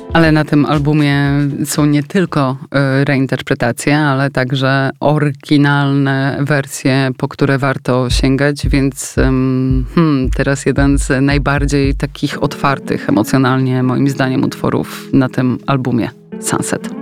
Ale na tym albumie są nie tylko reinterpretacje, ale także oryginalne wersje, po które warto sięgać, więc teraz jeden z najbardziej takich otwartych emocjonalnie, moim zdaniem, utworów na tym albumie, Sunset.